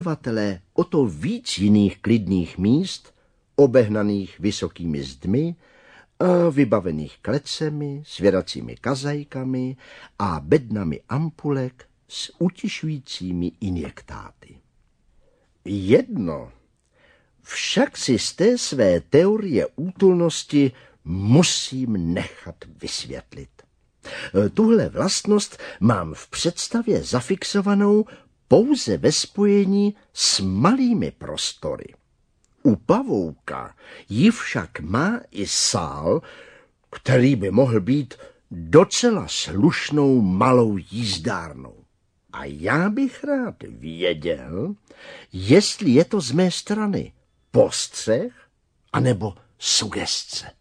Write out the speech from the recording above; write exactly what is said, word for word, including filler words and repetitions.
obyvatelé o to víc jiných klidných míst, obehnaných vysokými zdmi, a vybavených klecemi, svěracími kazajkami a bednami ampulek s utišujícími injektáty. Jedno však si z té své teorie útulnosti musím nechat vysvětlit. Tuhle vlastnost mám v představě zafixovanou pouze ve spojení s malými prostory. U pavouka ji však má i sál, který by mohl být docela slušnou malou jízdárnou. A já bych rád věděl, jestli je to z mé strany postřeh anebo sugestce.